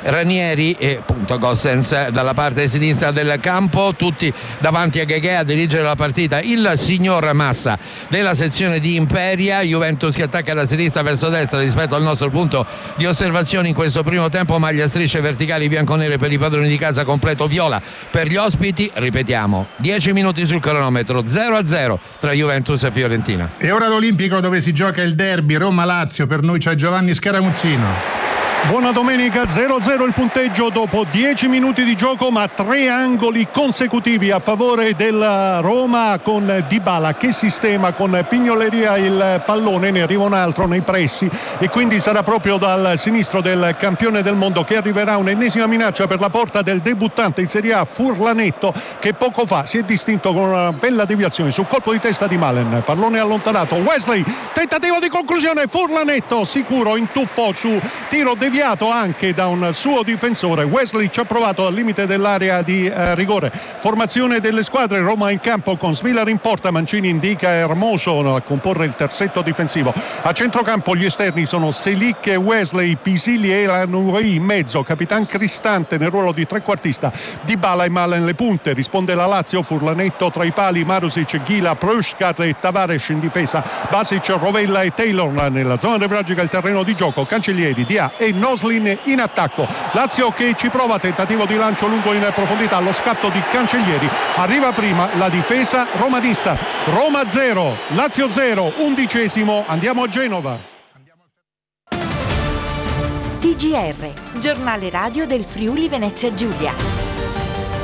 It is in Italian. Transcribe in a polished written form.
Ranieri e punto Gossens dalla parte sinistra del campo, tutti davanti a Gheghè a dirigere la partita il signor Massa della sezione di Imperia. Juventus che attacca da sinistra verso destra rispetto al nostro punto di osservazione in questo primo tempo, maglia strisce verticali bianconere per i padroni di casa, completo viola per gli ospiti. Ripetiamo, 10 minuti sul cronometro, 0-0 tra Juventus e Fiorentina. E ora l'Olimpico, dove si gioca il derby Roma-Lazio. Per noi c'è Giovanni Scaramuzzino. Buona domenica, 0-0 il punteggio dopo 10 minuti di gioco, ma 3 angoli consecutivi a favore della Roma, con Dybala che sistema con pignoleria il pallone, ne arriva un altro nei pressi e quindi sarà proprio dal sinistro del campione del mondo che arriverà un'ennesima minaccia per la porta del debuttante in Serie A Furlanetto, che poco fa si è distinto con una bella deviazione sul colpo di testa di Malen. Pallone allontanato, Wesley, tentativo di conclusione, Furlanetto sicuro in tuffo su tiro deviato anche da un suo difensore. Wesley ci ha provato al limite dell'area di rigore. Formazione delle squadre: Roma in campo con Svilar in porta, Mancini indica Hermoso a comporre il terzetto difensivo. A centrocampo gli esterni sono Selic e Wesley, Pisili e Lanui in mezzo, Capitan Cristante nel ruolo di trequartista, Dybala e Malen le punte. Risponde la Lazio, Furlanetto tra i pali, Marusic, Ghila, Prushkat e Tavares in difesa, Basic, Rovella e Taylor nella zona nevralgica il terreno di gioco, Cancellieri, Dia e Noslin in attacco. Lazio che ci prova, tentativo di lancio lungo in profondità, lo scatto di Cancellieri, arriva prima la difesa romanista. Roma 0, Lazio 0, 11esimo, andiamo a Genova. TGR, giornale radio del Friuli Venezia Giulia.